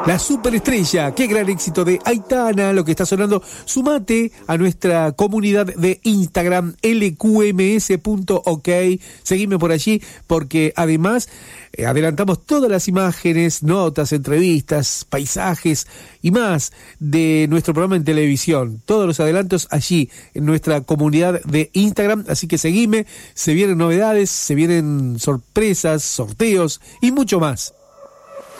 La superestrella, qué gran éxito de Aitana, lo que está sonando. Sumate a nuestra comunidad de Instagram, lqms.ok. Seguime por allí porque además adelantamos todas las imágenes, notas, entrevistas, paisajes y más de nuestro programa en televisión. Todos los adelantos allí en nuestra comunidad de Instagram. Así que seguime, se vienen novedades, se vienen sorpresas, sorteos y mucho más.